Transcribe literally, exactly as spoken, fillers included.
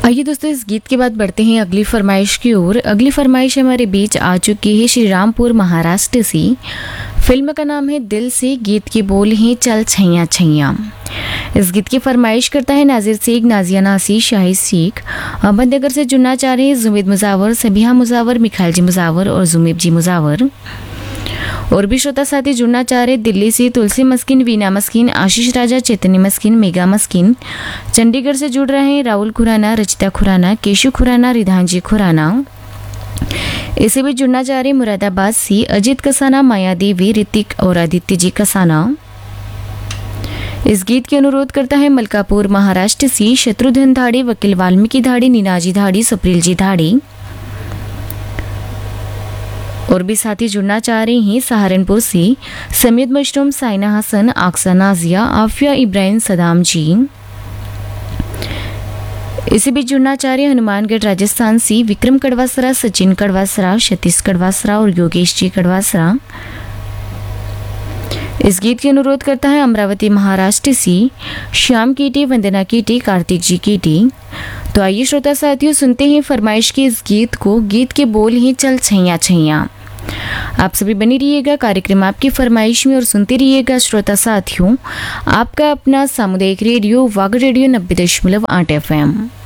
आइए दोस्तों, इस गीत के बाद बढ़ते हैं अगली फरमाइश की ओर। अगली फरमाइश हमारे बीच आ चुकी है श्री रामपुर महाराष्ट्र से। फिल्म का नाम है दिल से, गीत के बोल हैं चल छैया छैया। इस गीत की फरमाइश करता है नाजिर शेख, नाजिया नासी, शाहिद शेख। अहमदनगर से जुड़ना चाह रहे हैं जुमेद मुजावर, सबिहा मुजावर, मिखाइल जी मुजावर और जुमेब जी मुजावर। और भी श्रोता साथी जुड़ना चाह रहे दिल्ली से तुलसी मस्किन, वीना मस्किन, आशीष राजा, चैतन्य मस्किन, मेगा मस्किन। चंडीगढ़ से जुड़ रहे हैं राहुल खुराना, रचिता खुराना, केशु खुराना, रिधांजी खुराना। इसे भी जुड़ना चाह रहे मुरादाबाद से अजित कसाना, माया देवी, ऋतिक और आदित्य जी कसाना। इस गीत की अनुरोध करता है मलकापुर महाराष्ट्र से शत्रुघ्न धाड़ी, वकील वाल्मीकि धाड़ी, नीनाजी धाड़ी, सप्रिल जी धाड़ी। और भी साथी जुड़ना चाह रहे हैं सहारनपुर से समीद मशरूम, साइना हसन, आक्सा नाजिया, आफिया इब्राहिम, सदाम जी। इसे भी जुड़ना चाह रहे हैं हनुमानगढ़ राजस्थान से विक्रम कड़वासरा, सचिन कड़वासरा, सतीश कड़वासरा और योगेश जी कड़वासरा। इस गीत की अनुरोध करता है अमरावती महाराष्ट्र से श्याम कीटी, वंदना कीटी, कार्तिक जी कीटी। तो आइए श्रोता साथियों, सुनते हैं फरमाइश के इस गीत को। गीत के बोल हैं चल छैया छैया। आप सभी बनी रहिएगा कार्यक्रम आपकी फरमाइश में और सुनते रहिएगा श्रोता साथियों आपका अपना सामुदायिक रेडियो वाग रेडियो नब्बे दशमलव आठ एफ एम।